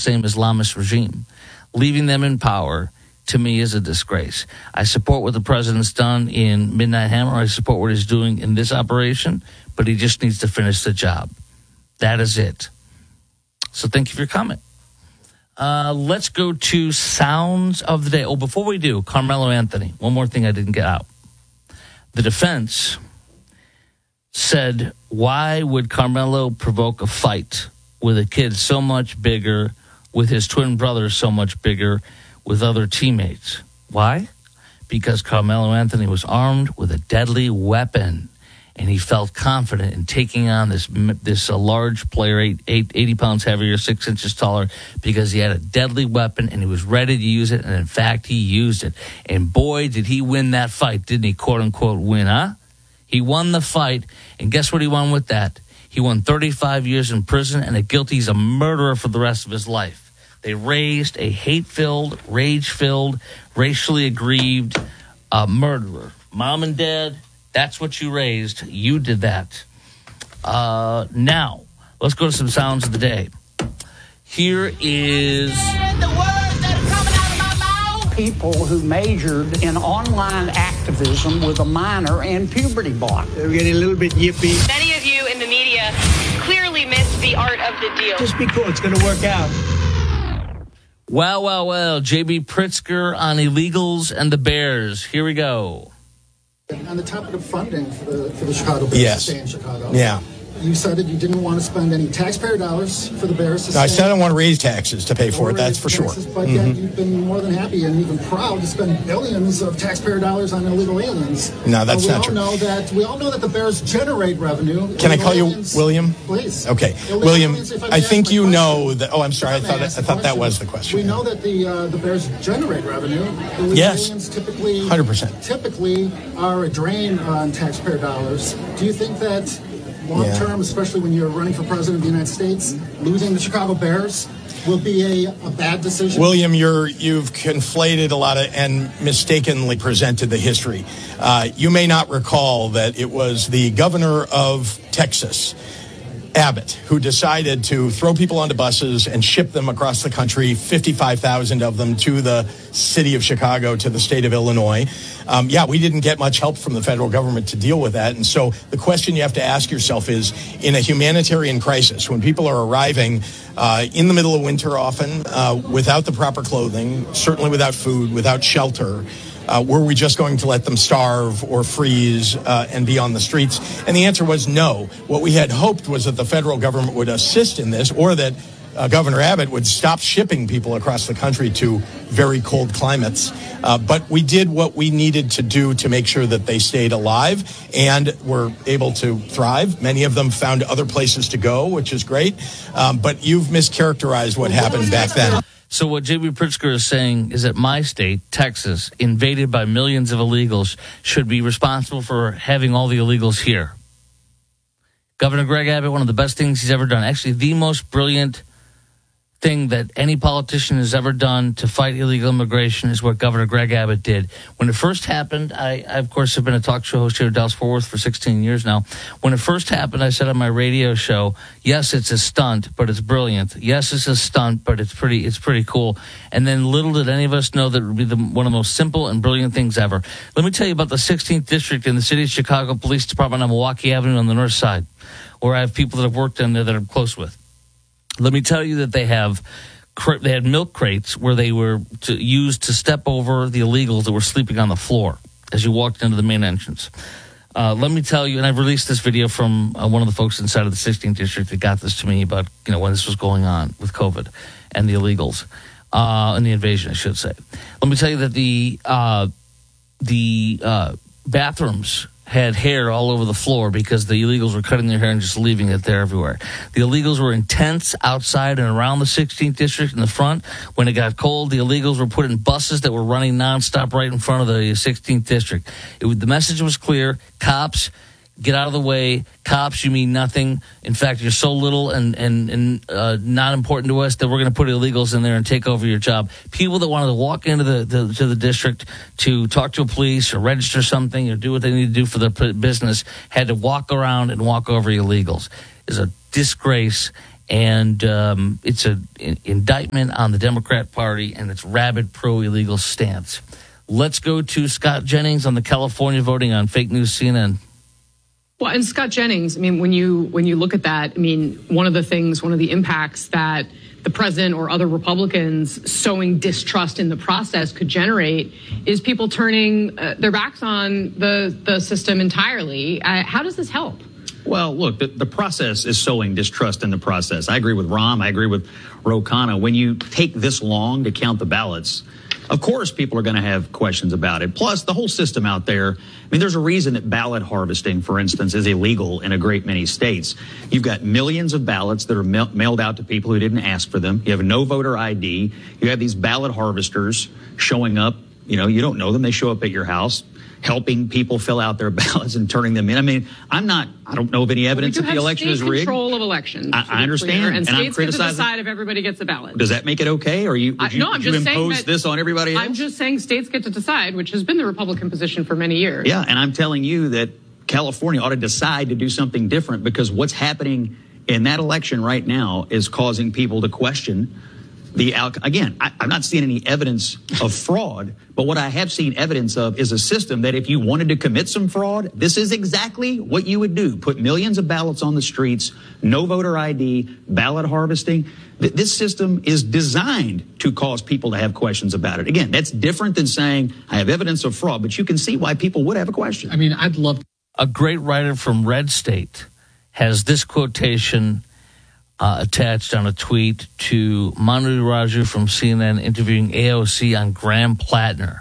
same Islamist regime. Leaving them in power, to me, is a disgrace. I support what the president's done in Midnight Hammer. I support what he's doing in this operation, but he just needs to finish the job. That is it. So thank you for your comment. Let's go to Sounds of the Day. Oh, before we do, Carmelo Anthony. One more thing I didn't get out. The defense said, why would Carmelo provoke a fight with a kid so much bigger, with his twin brother so much bigger, with other teammates? Why? Because Carmelo Anthony was armed with a deadly weapon, and he felt confident in taking on this large player, 80 pounds heavier, 6 inches taller, because he had a deadly weapon and he was ready to use it, and in fact, he used it. And boy, did he win that fight, didn't he, quote-unquote win, huh? He won the fight, and guess what he won with that? He won 35 years in prison and a guilty. He's a murderer for the rest of his life. They raised a hate-filled, rage-filled, racially aggrieved murderer. Mom and dad, that's what you raised. You did that. Now, let's go to some Sounds of the Day. Here is... people who majored in online activism with a minor in puberty block. They're getting a little bit yippy. Many of you in the media clearly missed the art of the deal. Just be cool. It's going to work out. Well. J.B. Pritzker on illegals and the Bears. Here we go. On the topic of funding for the Chicago Bears to stay in Chicago. Yeah. You said that you didn't want to spend any taxpayer dollars for the Bears to stay. I said I don't want to raise taxes to pay for it, that's for sure. But yet you've been more than happy and even proud to spend billions of taxpayer dollars on illegal aliens. No, that's not true. We all know that the Bears generate revenue. Can I call you William? Please. Okay. William, I think you know that... Oh, I'm sorry. I thought that was the question. We know that the Bears generate revenue. Illegal aliens typically... 100%. Typically are a drain on taxpayer dollars. Do you think that... long term, especially when you're running for president of the United States, losing the Chicago Bears will be a bad decision? William, you've conflated a lot and mistakenly presented the history. You may not recall that it was the governor of Texas, Abbott, who decided to throw people onto buses and ship them across the country, 55,000 of them to the city of Chicago, to the state of Illinois. We didn't get much help from the federal government to deal with that. And so the question you have to ask yourself is, in a humanitarian crisis, when people are arriving in the middle of winter often, without the proper clothing, certainly without food, without shelter, were we just going to let them starve or freeze and be on the streets? And the answer was no. What we had hoped was that the federal government would assist in this, or that Governor Abbott would stop shipping people across the country to very cold climates. But we did what we needed to do to make sure that they stayed alive and were able to thrive. Many of them found other places to go, which is great. But you've mischaracterized what happened back then. So what J.B. Pritzker is saying is that my state, Texas, invaded by millions of illegals, should be responsible for having all the illegals here. Governor Greg Abbott, one of the best things he's ever done, actually the most brilliant thing that any politician has ever done to fight illegal immigration is what Governor Greg Abbott did. When it first happened, I of course, have been a talk show host here at Dallas-Fort Worth for 16 years now. When it first happened, I said on my radio show, yes, it's a stunt, but it's brilliant. Yes, it's a stunt, but it's pretty cool. And then little did any of us know that it would be one of the most simple and brilliant things ever. Let me tell you about the 16th District in the City of Chicago Police Department on Milwaukee Avenue on the north side, where I have people that have worked in there that I'm close with. Let me tell you that they had milk crates where they were used to step over the illegals that were sleeping on the floor as you walked into the main entrance. Let me tell you, and I've released this video from one of the folks inside of the 16th District that got this to me about when this was going on with COVID and the illegals and the invasion, I should say. Let me tell you that the bathrooms had hair all over the floor because the illegals were cutting their hair and just leaving it there everywhere. The illegals were in tents outside and around the 16th District in the front. When it got cold, the illegals were put in buses that were running nonstop right in front of the 16th District. The message was clear. Cops, get out of the way. Cops, you mean nothing. In fact, you're so little and not important to us that we're going to put illegals in there and take over your job. People that wanted to walk into the district to talk to a police or register something or do what they need to do for their business had to walk around and walk over illegals. It's a disgrace. And it's an indictment on the Democrat Party and its rabid pro-illegal stance. Let's go to Scott Jennings on the California voting on fake news CNN. Well, and Scott Jennings, I mean, when you look at that, I mean, one of the impacts that the president or other Republicans sowing distrust in the process could generate is people turning their backs on the system entirely. How does this help? Well, look, the process is sowing distrust in the process. I agree with Rahm. I agree with Ro Khanna. When you take this long to count the ballots, of course, people are going to have questions about it. Plus, the whole system out there, I mean, there's a reason that ballot harvesting, for instance, is illegal in a great many states. You've got millions of ballots that are mailed out to people who didn't ask for them. You have no voter ID. You have these ballot harvesters showing up. You know, you don't know them. They show up at your house, helping people fill out their ballots and turning them in. I mean, I don't know of any evidence that the election is rigged. Control of elections. I understand. And I'm states criticizing. get to decide if everybody gets a ballot. Does that make it okay? Or would you impose this on everybody else? I'm just saying states get to decide, which has been the Republican position for many years. Yeah, and I'm telling you that California ought to decide to do something different, because what's happening in that election right now is causing people to question the outcome. Again, I'm not seeing any evidence of fraud, but what I have seen evidence of is a system that if you wanted to commit some fraud, this is exactly what you would do. Put millions of ballots on the streets, no voter ID, ballot harvesting. This system is designed to cause people to have questions about it. Again, that's different than saying I have evidence of fraud, but you can see why people would have a question. I mean, I'd love. A great writer from Red State has this quotation attached on a tweet to Manu Raju from CNN interviewing AOC on Graham Plattner.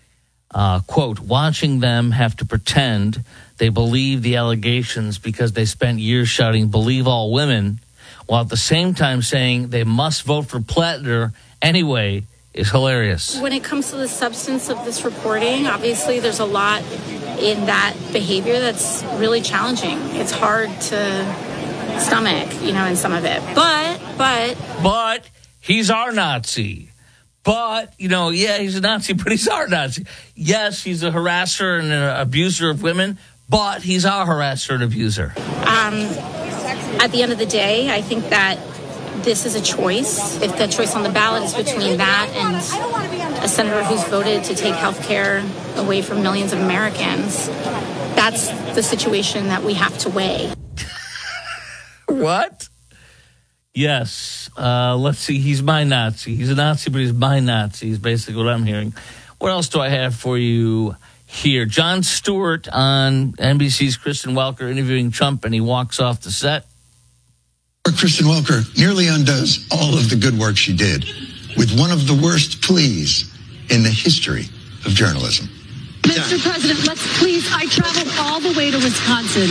Quote, watching them have to pretend they believe the allegations because they spent years shouting, believe all women, while at the same time saying they must vote for Plattner anyway, is hilarious. When it comes to the substance of this reporting, obviously there's a lot in that behavior that's really challenging. It's hard to stomach, in some of it. But he's our Nazi. But, he's a Nazi, but he's our Nazi. Yes, he's a harasser and an abuser of women, but he's our harasser and abuser. At the end of the day, I think that this is a choice. If the choice on the ballot is between that and a senator who's voted to take health care away from millions of Americans, that's the situation that we have to weigh. What? Yes. Let's see. He's my Nazi. He's a Nazi, but he's my Nazi is basically what I'm hearing. What else do I have for you here? Jon Stewart on NBC's Kristen Welker interviewing Trump, and he walks off the set. Kristen Welker nearly undoes all of the good work she did with one of the worst pleas in the history of journalism. Mr. President, let's please, I traveled all the way to Wisconsin.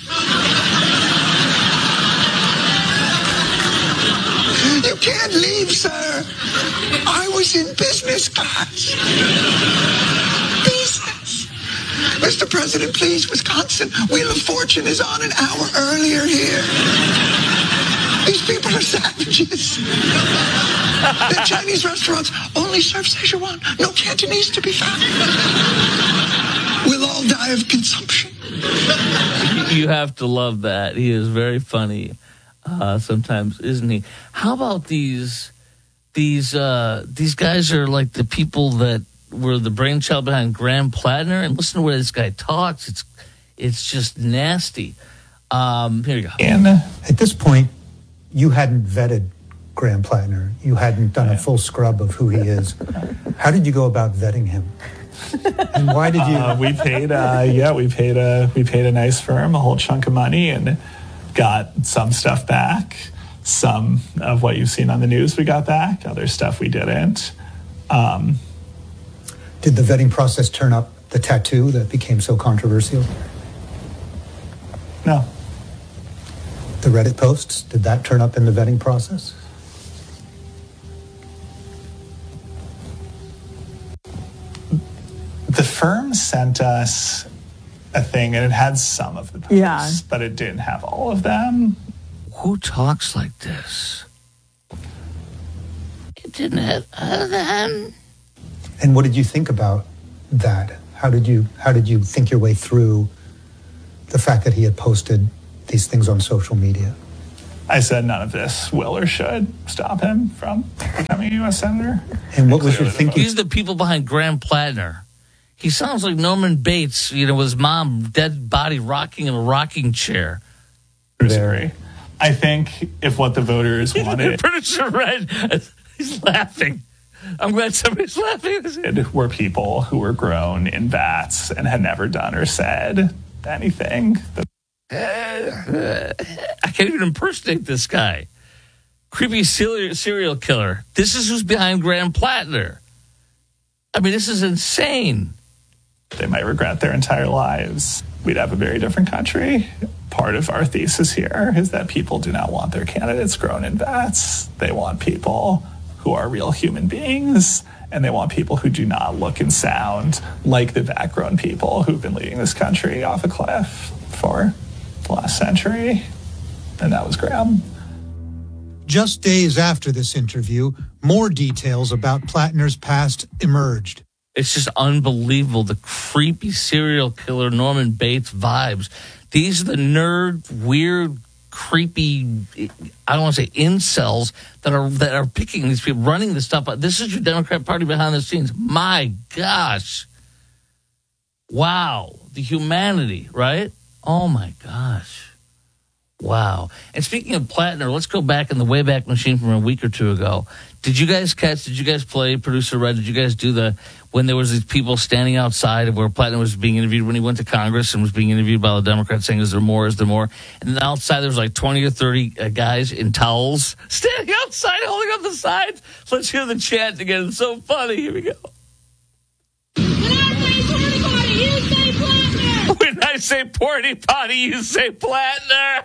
You can't leave, sir. I was in business class. Business. Mr. President, please, Wisconsin, Wheel of Fortune is on an hour earlier here. These people are savages. The Chinese restaurants only serve Szechuan. No Cantonese to be found. We'll all die of consumption. You have to love that. He is very funny. Sometimes, isn't he? How about these guys are like the people that were the brainchild behind Graham Plattner, and listen to where this guy talks. It's just nasty. Here you go. And at this point, you hadn't vetted Graham Plattner. You hadn't done a full scrub of who he is. How did you go about vetting him? And why did you? We paid a nice firm a whole chunk of money and got some stuff back. Some of what you've seen on the news we got back. Other stuff we didn't. Did the vetting process turn up the tattoo that became so controversial? No. The Reddit posts, did that turn up in the vetting process? The firm sent us a thing, and it had some of the posts, but it didn't have all of them. Who talks like this? It didn't have all of them. And what did you think about that? How did you think your way through the fact that he had posted these things on social media? I said none of this will or should stop him from becoming a U.S. Senator. And what was your thinking? He's the people behind Graham Plattner. He sounds like Norman Bates, with his mom, dead body rocking in a rocking chair. Very. I think if what the voters wanted... Producer Red, he's laughing. I'm glad somebody's laughing. ...were people who were grown in vats and had never done or said anything. I can't even impersonate this guy. Creepy serial killer. This is who's behind Graham Plattner. I mean, this is insane. They might regret their entire lives. We'd have a very different country. Part of our thesis here is that people do not want their candidates grown in vats. They want people who are real human beings, and they want people who do not look and sound like the vat-grown people who've been leading this country off a cliff for the last century. And that was Graham. Just days after this interview, more details about Plattner's past emerged. It's just unbelievable, the creepy serial killer Norman Bates vibes. These are the nerd, weird, creepy, I don't want to say incels that are picking these people, running this stuff up. This is your Democrat Party behind the scenes. My gosh. Wow. The humanity, right? Oh, my gosh. Wow. And speaking of Plattner, let's go back in the Wayback Machine from a week or two ago. Did you guys play, Producer Red, did you guys do when there was these people standing outside of where Plattner was being interviewed when he went to Congress and was being interviewed by the Democrats saying, is there more? And then outside there was like 20 or 30 guys in towels standing outside holding up the signs. Let's hear the chant again. It's so funny. Here we go. When I say porty potty, you say Plattner.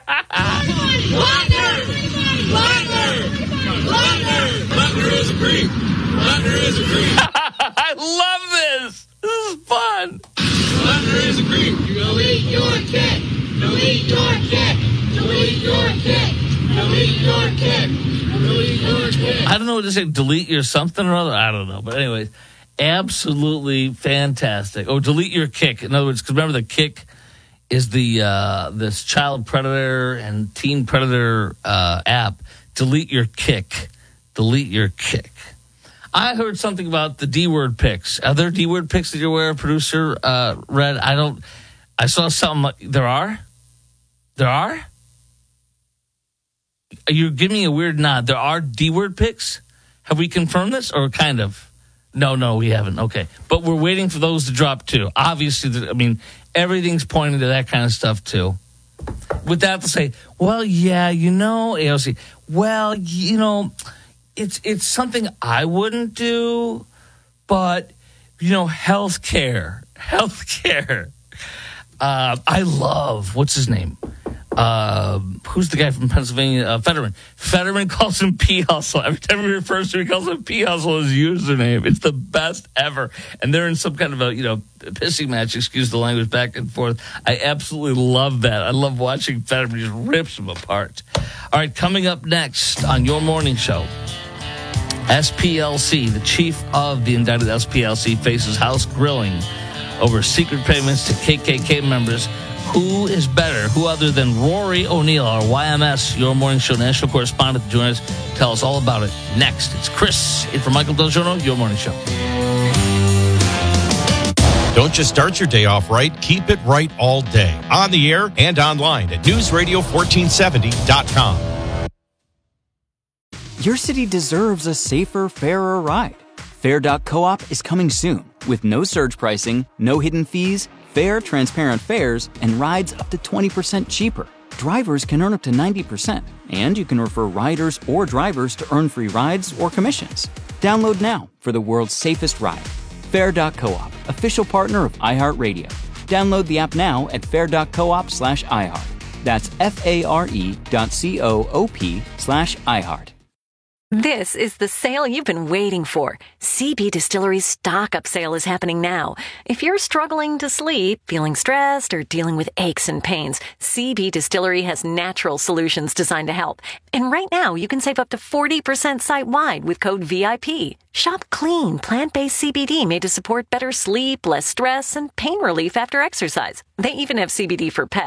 Plattner is a creep. Plattner is a creep. I love this. This is fun. Plattner is a creep. Delete your kit. Delete your kit. Delete your kit. Delete your kit. Delete your kit. I don't know what to say. Delete your something or other. I don't know. But anyways, absolutely fantastic. Oh, delete your kick. In other words, because remember the kick is this child predator and teen predator app. Delete your kick. Delete your kick. I heard something about the D-word picks. Are there D-word picks that you're aware of, Producer Red? I saw something. There are? There are? You're giving me a weird nod. There are D-word picks? Have we confirmed this or kind of? No, we haven't. Okay. But we're waiting for those to drop too. Obviously, everything's pointing to that kind of stuff too. With that to say, well, yeah, AOC, well, it's something I wouldn't do, but, healthcare. I love, what's his name? Who's the guy from Pennsylvania? Fetterman. Fetterman calls him P-Hustle. Every time he refers to him, he calls him P-Hustle as username. It's the best ever. And they're in some kind of a, pissing match, excuse the language, back and forth. I absolutely love that. I love watching Fetterman just rips him apart. All right, coming up next on your morning show, SPLC, the chief of the indicted SPLC, faces House grilling over secret payments to KKK members. Who is better? Who other than Rory O'Neill, our YMS, Your Morning Show national correspondent, to join us, tell us all about it next. It's Chris in for Michael Del Giorno, Your Morning Show. Don't just start your day off right, keep it right all day. On the air and online at newsradio1470.com. Your city deserves a safer, fairer ride. Fair.coop is coming soon with no surge pricing, no hidden fees, fair, transparent fares, and rides up to 20% cheaper. Drivers can earn up to 90%, and you can refer riders or drivers to earn free rides or commissions. Download now for the world's safest ride. Fair.coop, official partner of iHeartRadio. Download the app now at fair.coop/iHeart. That's FARE.coop/iHeart. This is the sale you've been waiting for. CB Distillery's stock-up sale is happening now. If you're struggling to sleep, feeling stressed, or dealing with aches and pains, CB Distillery has natural solutions designed to help. And right now, you can save up to 40% site-wide with code VIP. Shop clean, plant-based CBD made to support better sleep, less stress, and pain relief after exercise. They even have CBD for pets.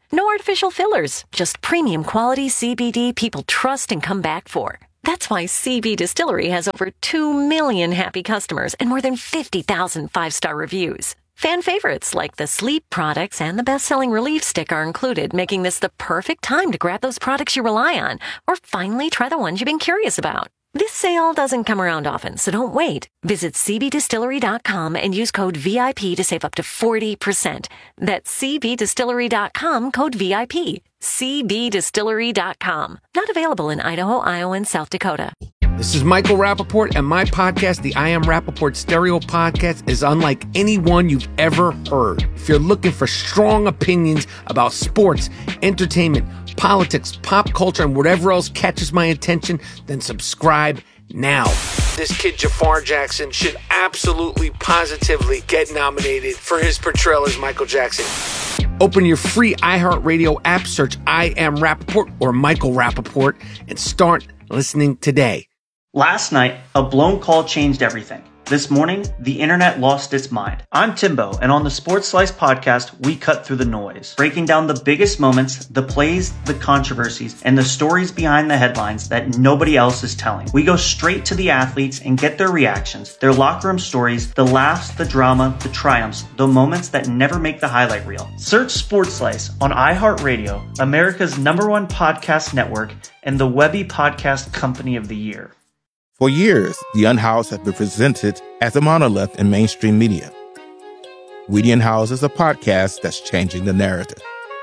No artificial fillers, just premium quality CBD people trust and come back for. That's why CB Distillery has over 2 million happy customers and more than 50,000 5-star reviews. Fan favorites like the sleep products and the best-selling Relief Stick are included, making this the perfect time to grab those products you rely on or finally try the ones you've been curious about. This sale doesn't come around often, so don't wait. Visit cbdistillery.com and use code VIP to save up to 40%. That's cbdistillery.com, code VIP. cbdistillery.com. Not available in Idaho, Iowa, and South Dakota. This is Michael Rappaport, and my podcast, the I Am Rappaport Stereo Podcast, is unlike any one you've ever heard. If you're looking for strong opinions about sports, entertainment, politics, pop culture, and whatever else catches my attention, then subscribe now. This kid Jafar Jackson should absolutely, positively get nominated for his portrayal as Michael Jackson. Open your free iHeartRadio app, search I Am Rappaport or Michael Rappaport, and start listening today. Last night, a blown call changed everything. This morning, the internet lost its mind. I'm Timbo, and on the Sports Slice podcast, we cut through the noise, breaking down the biggest moments, the plays, the controversies, and the stories behind the headlines that nobody else is telling. We go straight to the athletes and get their reactions, their locker room stories, the laughs, the drama, the triumphs, the moments that never make the highlight reel. Search Sports Slice on iHeartRadio, America's #1 podcast network, and the Webby Podcast Company of the Year. For years, The Unhoused has been presented as a monolith in mainstream media. We The Unhoused is a podcast that's changing the narrative.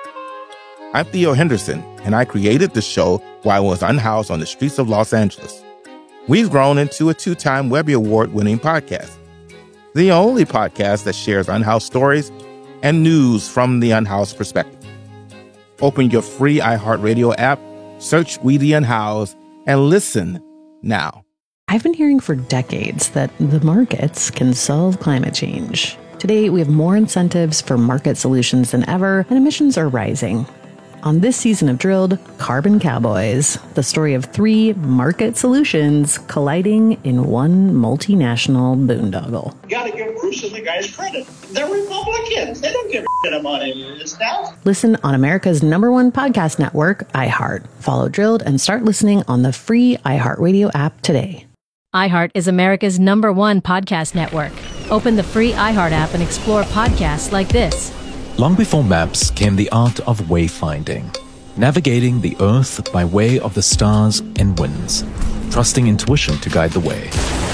I'm Theo Henderson, and I created the show while I was unhoused on the streets of Los Angeles. We've grown into a 2-time Webby Award-winning podcast, the only podcast that shares unhoused stories and news from the unhoused perspective. Open your free iHeartRadio app, search We The Unhoused, and listen now. I've been hearing for decades that the markets can solve climate change. Today, we have more incentives for market solutions than ever, and emissions are rising. On this season of Drilled, Carbon Cowboys, the story of 3 market solutions colliding in one multinational boondoggle. You gotta give Bruce and the guys credit. They're Republicans. They don't give a shit about any of this stuff. Listen on America's #1 podcast network, iHeart. Follow Drilled and start listening on the free iHeartRadio app today. iHeart is America's #1 podcast network. Open the free iHeart app and explore podcasts like this. Long before maps came the art of wayfinding, navigating the earth by way of the stars and winds, trusting intuition to guide the way.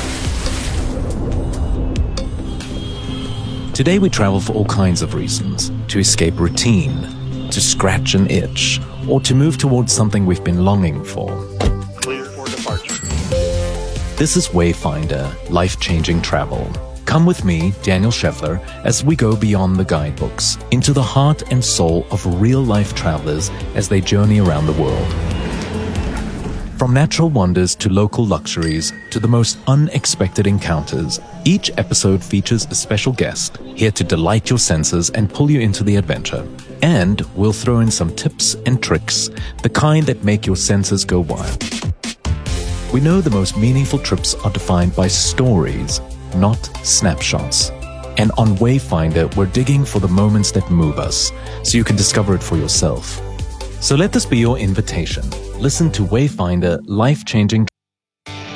Today we travel for all kinds of reasons: to escape routine, to scratch an itch, or to move towards something we've been longing for. Clear for departure. This is Wayfinder, life-changing travel. Come with me, Daniel Scheffler, as we go beyond the guidebooks, into the heart and soul of real-life travelers as they journey around the world. From natural wonders to local luxuries to the most unexpected encounters, each episode features a special guest here to delight your senses and pull you into the adventure. And we'll throw in some tips and tricks, the kind that make your senses go wild. We know the most meaningful trips are defined by stories, not snapshots. And on Wayfinder, we're digging for the moments that move us, so you can discover it for yourself. So let this be your invitation. Listen to Wayfinder, life-changing